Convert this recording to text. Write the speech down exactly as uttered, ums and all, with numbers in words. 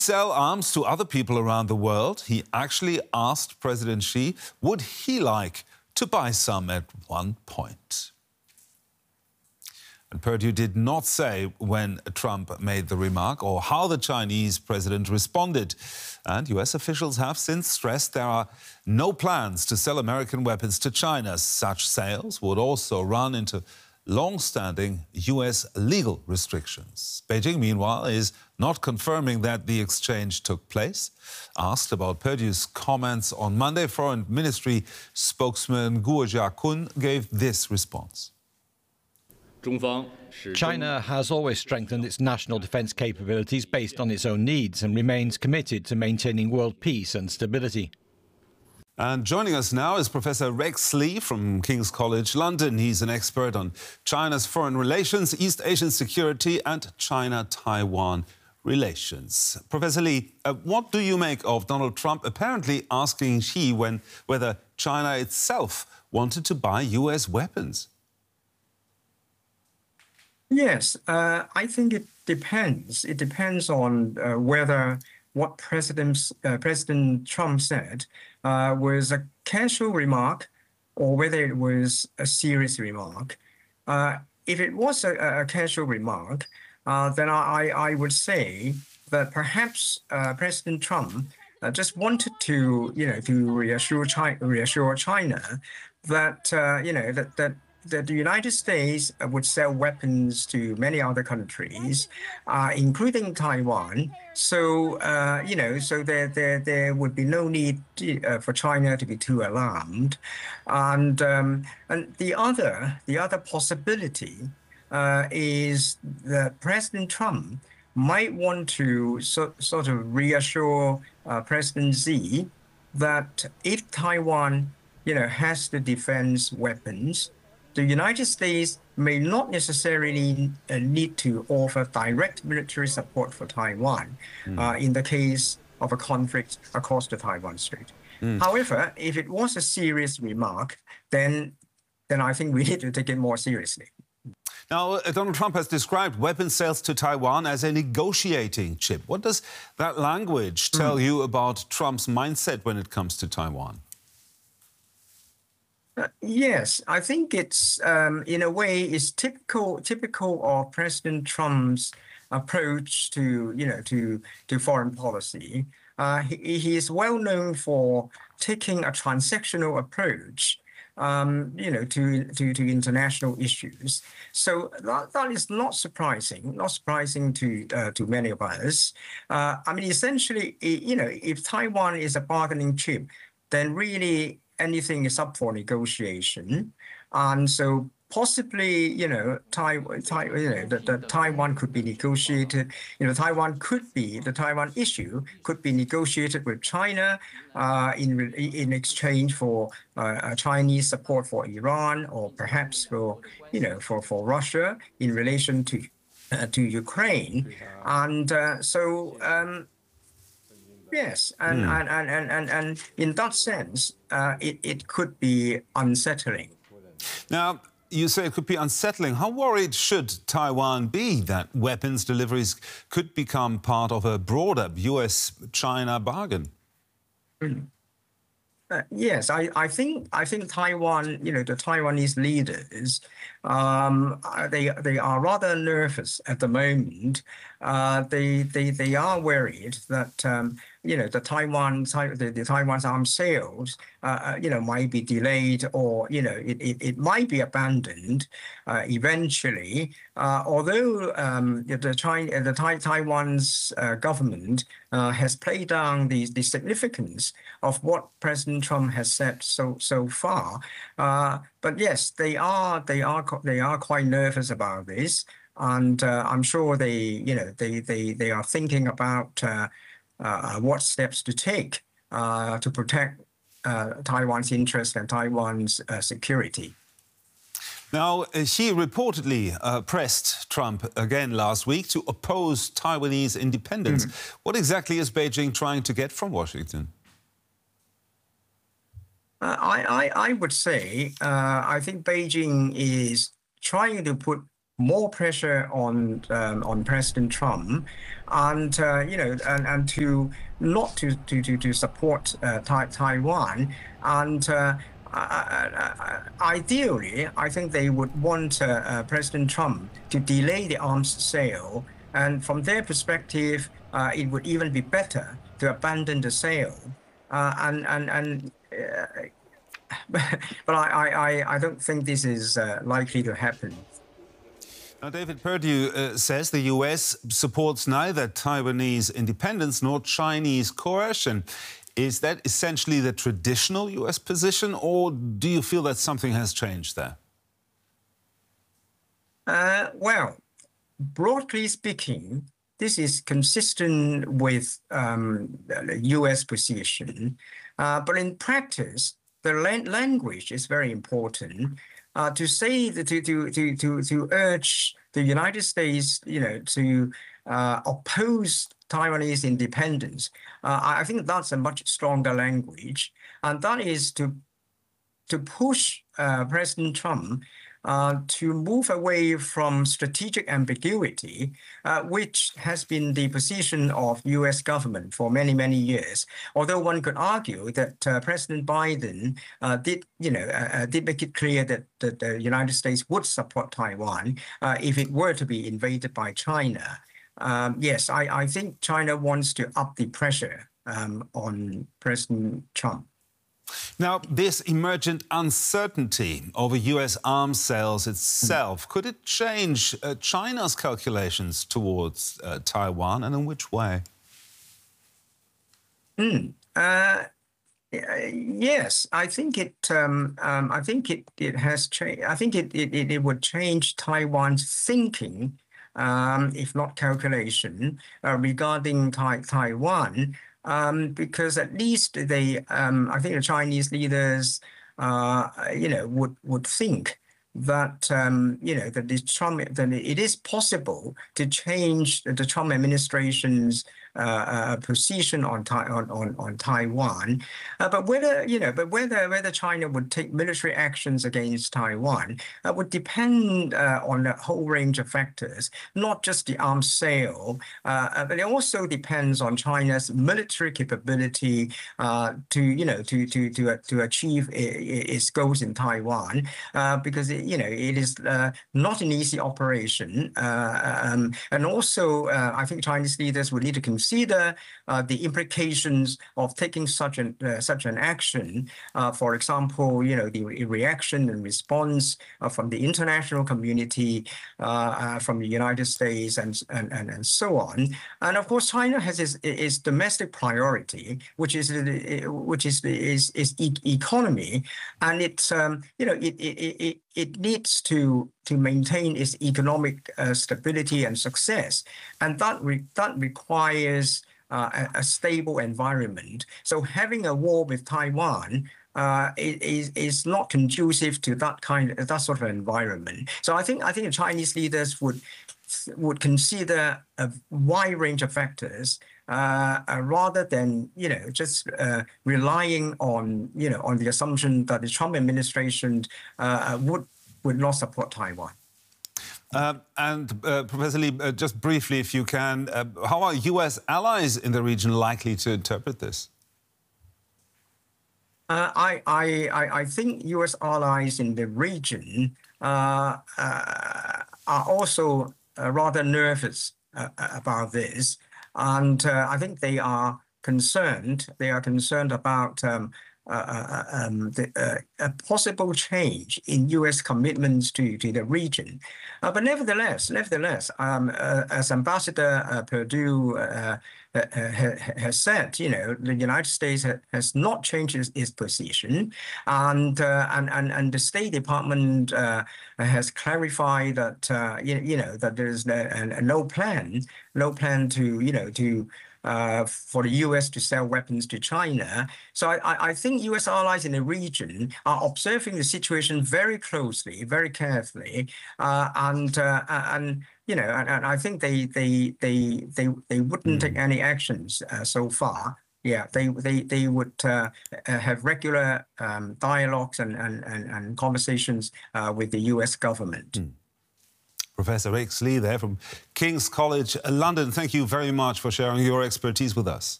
Sell arms to other people around the world. He actually asked President Xi, would he like to buy some at one point? And Perdue did not say when Trump made the remark or how the Chinese president responded. And U S officials have since stressed there are no plans to sell American weapons to China. Such sales would also run into long-standing U S legal restrictions. Beijing, meanwhile, is not confirming that the exchange took place. Asked about Perdue's comments on Monday, Foreign Ministry spokesman Guo Jiakun gave this response. China has always strengthened its national defense capabilities based on its own needs and remains committed to maintaining world peace and stability. And joining us now is Professor Rex Lee from King's College London. He's an expert on China's foreign relations, East Asian security and China-Taiwan relations. Professor Lee, uh, what do you make of Donald Trump apparently asking Xi when, whether China itself wanted to buy U S weapons? Yes, uh, I think it depends. It depends on uh, whether what President, uh, President Trump said uh, was a casual remark or whether it was a serious remark. Uh, if it was a, a casual remark, uh, then I, I would say that perhaps uh, President Trump uh, just wanted to, you know, to reassure China, reassure China that, uh, you know, that, that that the United States would sell weapons to many other countries, uh, including Taiwan. So, uh, you know, so there, there, there would be no need to, uh, for China to be too alarmed. And, um, and the other, the other possibility uh, is that President Trump might want to so, sort of reassure uh, President Xi that if Taiwan, you know, has the defense weapons, the United States may not necessarily uh, need to offer direct military support for Taiwan mm. uh, in the case of a conflict across the Taiwan Strait. Mm. However, if it was a serious remark, then, then I think we need to take it more seriously. Now, uh, Donald Trump has described weapon sales to Taiwan as a negotiating chip. What does that language tell mm. you about Trump's mindset when it comes to Taiwan? Uh, yes, I think it's, um, in a way, is typical typical of President Trump's approach to, you know, to to foreign policy. Uh, he, he is well known for taking a transactional approach, um, you know, to, to to international issues. So that, that is not surprising, not surprising to uh, to many of us. Uh, I mean, essentially, you know, if Taiwan is a bargaining chip, then really anything is up for negotiation, and so possibly, you know, Taiwan, Tai, you know, the, the Taiwan could be negotiated. You know, Taiwan could be the Taiwan issue could be negotiated with China uh, in in exchange for uh, Chinese support for Iran, or perhaps for, you know, for for Russia in relation to uh, to Ukraine, and uh, so. Um, Yes, and, mm. and, and, and, and, and in that sense, uh, it, it could be unsettling. Now, you say it could be unsettling. How worried should Taiwan be that weapons deliveries could become part of a broader U S China bargain? Mm. Uh, yes, I, I think I think Taiwan, you know, the Taiwanese leaders, um, they they are rather nervous at the moment. Uh, they they they are worried that um, you know the Taiwan the, the Taiwan's arms sales, uh, you know, might be delayed, or you know it it, it might be abandoned uh, eventually. Uh, although um, the China the tai Taiwan's uh, government uh, has played down the the significance of what President Trump has said so so far, uh, but yes, they are they are they are quite nervous about this, and uh, I'm sure they you know they they they are thinking about uh, uh, what steps to take uh, to protect uh, Taiwan's interest and Taiwan's uh, security. Now, Xi reportedly uh, pressed Trump again last week to oppose Taiwanese independence. Mm-hmm. What exactly is Beijing trying to get from Washington? Uh, I, I, I would say uh, I think Beijing is trying to put more pressure on um, on President Trump, and uh, you know, and, and to not to to to, to support uh, tai Taiwan, and. Uh, Uh, ideally, I think they would want uh, uh, President Trump to delay the arms sale. And from their perspective, uh, it would even be better to abandon the sale. Uh, and and, and uh, but I, I, I don't think this is uh, likely to happen. Now, David Perdue uh, says the U S supports neither Taiwanese independence nor Chinese coercion. Is that essentially the traditional U S position, or do you feel that something has changed there? Uh, well, broadly speaking, this is consistent with um, the U S position. Uh, but in practice, the language is very important. Uh, to say that to, to, to, to, to urge the United States, you know, to uh, oppose Taiwanese independence, uh, I think that's a much stronger language, and that is to to push uh, President Trump uh, to move away from strategic ambiguity, uh, which has been the position of U S government for many, many years. Although one could argue that uh, President Biden uh, did, you know, uh, did make it clear that, that the United States would support Taiwan uh, if it were to be invaded by China. Um, yes, I, I think China wants to up the pressure um, on President Trump. Now, this emergent uncertainty over U S arms sales itself, could it change uh, China's calculations towards uh, Taiwan, and in which way? Mm, uh, yes, I think it. Um, um, I think it. It has changed. I think it, it. It would change Taiwan's thinking, um, if not calculation, uh, regarding tai Taiwan. Um, because at least they, um, I think the Chinese leaders, uh, you know, would would think that um, you know that the Trump that it is possible to change the Trump administration's uh, uh, position on, on on on Taiwan, uh, but whether you know, but whether whether China would take military actions against Taiwan uh, would depend uh, on a whole range of factors, not just the arms sale, uh, but it also depends on China's military capability uh, to you know to to to uh, to achieve its goals in Taiwan, uh, because it, you know it is uh, not an easy operation, uh, um, and also uh, I think Chinese leaders would need to consider Consider uh, the implications of taking such an uh, such an action. Uh, for example, you know the re reaction and response uh, from the international community, uh, uh, from the United States, and and and, and so on. And of course, China has its, its domestic priority, which is which is is, is e economy, and it's um, you know it it it it needs to to maintain its economic uh, stability and success, and that re that requires uh, a, a stable environment. So having a war with Taiwan uh, is is not conducive to that kind of, that sort of environment. So I think I think the Chinese leaders would would consider a wide range of factors uh, uh, rather than you know just uh, relying on you know on the assumption that the Trump administration uh, would would not support Taiwan. Uh, and uh, Professor Lee, uh, just briefly, if you can, uh, how are U S allies in the region likely to interpret this? Uh, I, I, I think U S allies in the region uh, uh, are also uh, rather nervous uh, about this, and uh, I think they are concerned. They are concerned about um, Uh, uh, um, the, uh, a possible change in U S commitments to, to the region. Uh, but nevertheless, nevertheless, um, uh, as Ambassador uh, Perdue uh, uh, ha has said, you know, the United States ha has not changed its, its position, and, uh, and and and the State Department uh, has clarified that uh, you, you know that there is no, uh, no plan, no plan to you know to. Uh, for the U S to sell weapons to China. So I, I think U S allies in the region are observing the situation very closely, very carefully, uh, and uh, and you know, and, and I think they they they they they wouldn't mm. take any actions uh, so far. Yeah, they they they would uh, have regular um, dialogues and, and and and conversations uh, with the U S government. Mm. Professor X Lee there from King's College London. Thank you very much for sharing your expertise with us.